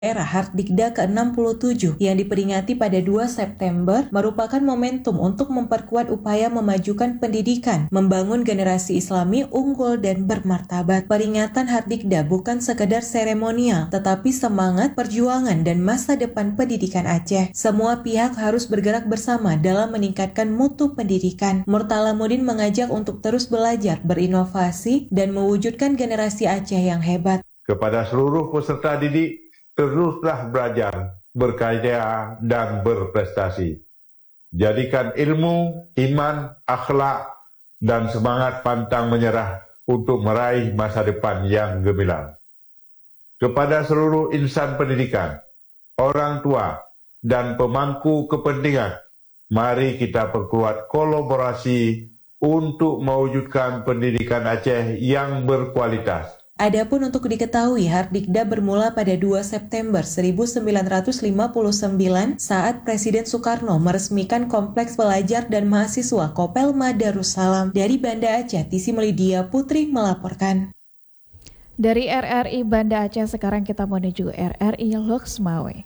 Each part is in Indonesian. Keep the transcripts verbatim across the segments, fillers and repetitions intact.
Era Hardikda ke enam puluh tujuh yang diperingati pada dua September merupakan momentum untuk memperkuat upaya memajukan pendidikan, membangun generasi Islami unggul dan bermartabat. Peringatan Hardikda bukan sekedar seremonial, tetapi semangat perjuangan dan masa depan pendidikan Aceh. Semua pihak harus bergerak bersama dalam meningkatkan mutu pendidikan. Murtalamuddin mengajak untuk terus belajar, berinovasi, dan mewujudkan generasi Aceh yang hebat. Kepada seluruh peserta didik, teruslah belajar, berkarya, dan berprestasi. Jadikan ilmu, iman, akhlak, dan semangat pantang menyerah untuk meraih masa depan yang gemilang. Kepada seluruh insan pendidikan, orang tua, dan pemangku kepentingan, mari kita perkuat kolaborasi untuk mewujudkan pendidikan Aceh yang berkualitas. Adapun untuk diketahui, Hardikda bermula pada dua September seribu sembilan ratus lima puluh sembilan saat Presiden Soekarno meresmikan Kompleks Pelajar dan Mahasiswa Kopelma Darussalam. Dari Banda Aceh, Tisi Melidia Putri melaporkan. Dari R R I Banda Aceh, sekarang kita menuju R R I Loksmawe.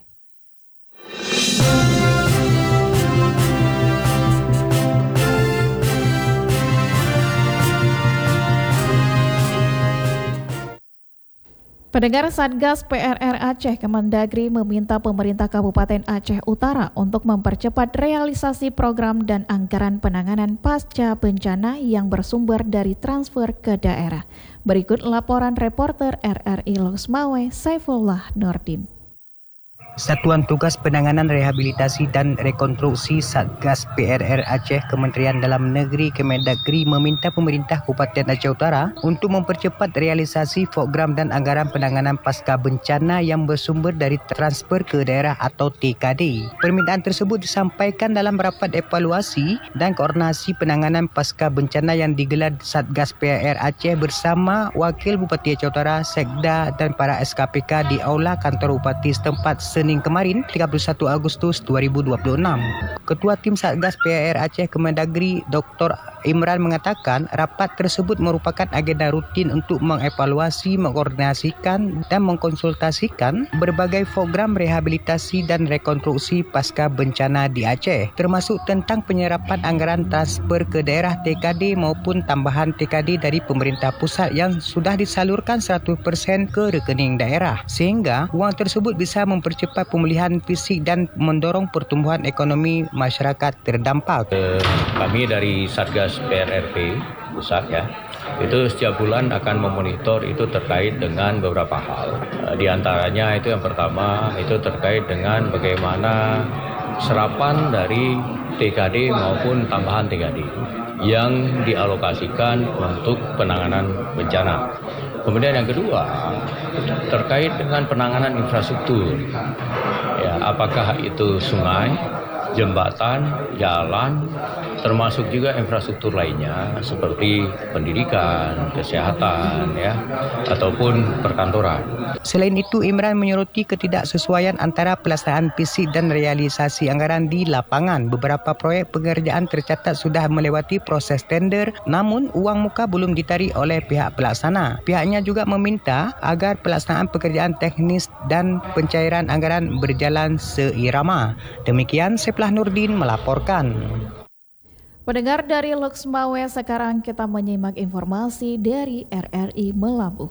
Pendengar, Satgas P R R Aceh Kemendagri meminta pemerintah Kabupaten Aceh Utara untuk mempercepat realisasi program dan anggaran penanganan pasca bencana yang bersumber dari transfer ke daerah. Berikut laporan reporter R R I Loksmawe, Saifullah Nurdin. Satuan Tugas Penanganan Rehabilitasi dan Rekonstruksi Satgas P R R Aceh Kementerian Dalam Negeri Kemendagri meminta pemerintah Kabupaten Aceh Utara untuk mempercepat realisasi program dan anggaran penanganan pasca bencana yang bersumber dari transfer ke daerah atau T K D. Permintaan tersebut disampaikan dalam rapat evaluasi dan koordinasi penanganan pasca bencana yang digelar Satgas P R R Aceh bersama Wakil Bupati Aceh Utara, Sekda dan para S K P K di Aula Kantor Bupati setempat Senin kemarin, tiga puluh satu Agustus dua ribu dua puluh enam. Ketua Tim Satgas P R R Aceh Kemendagri, Doktor Imran mengatakan rapat tersebut merupakan agenda rutin untuk mengevaluasi, mengkoordinasikan dan mengkonsultasikan berbagai program rehabilitasi dan rekonstruksi pasca bencana di Aceh, termasuk tentang penyerapan anggaran transfer ke daerah T K D maupun tambahan T K D dari pemerintah pusat yang sudah disalurkan seratus persen ke rekening daerah, sehingga wang tersebut bisa mempercepat pemulihan fisik dan mendorong pertumbuhan ekonomi masyarakat terdampak. Kami dari Satgas P R R P pusat ya, itu setiap bulan akan memonitor itu terkait dengan beberapa hal. Di antaranya itu yang pertama itu terkait dengan bagaimana serapan dari T K D maupun tambahan T K D yang dialokasikan untuk penanganan bencana. Kemudian yang kedua terkait dengan penanganan infrastruktur, ya, apakah itu sungai, jembatan, jalan, termasuk juga infrastruktur lainnya seperti pendidikan, kesehatan, ya, ataupun perkantoran. Selain itu, Imran menyoroti ketidaksesuaian antara pelaksanaan fisik dan realisasi anggaran di lapangan. Beberapa proyek pengerjaan tercatat sudah melewati proses tender, namun uang muka belum ditarik oleh pihak pelaksana. Pihaknya juga meminta agar pelaksanaan pekerjaan teknis dan pencairan anggaran berjalan seirama. Demikian Saifullah Nurdin melaporkan. Pendengar dari Loksmawe, sekarang kita menyimak informasi dari R R I Melabuh.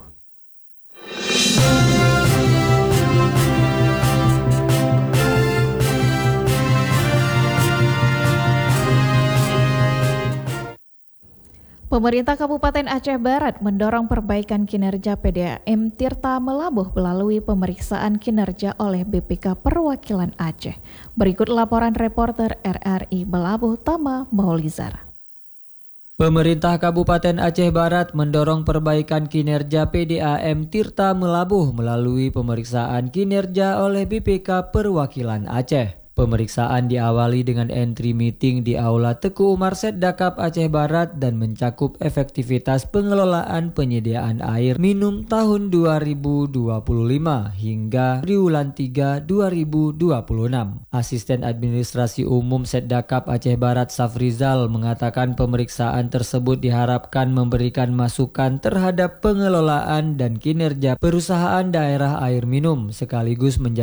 Pemerintah Kabupaten Aceh Barat mendorong perbaikan kinerja P D A M Tirta Melabuh melalui pemeriksaan kinerja oleh B P K Perwakilan Aceh. Berikut laporan reporter R R I Melabuh, Tama Maulizar. Pemerintah Kabupaten Aceh Barat mendorong perbaikan kinerja P D A M Tirta Melabuh melalui pemeriksaan kinerja oleh B P K Perwakilan Aceh. Pemeriksaan diawali dengan entry meeting di Aula Teku Umar Setdakap Aceh Barat dan mencakup efektivitas pengelolaan penyediaan air minum tahun dua ribu dua puluh lima hingga triwulan tiga dua ribu dua puluh enam. Asisten Administrasi Umum Setdakap Aceh Barat Safrizal mengatakan pemeriksaan tersebut diharapkan memberikan masukan terhadap pengelolaan dan kinerja perusahaan daerah air minum sekaligus menjadi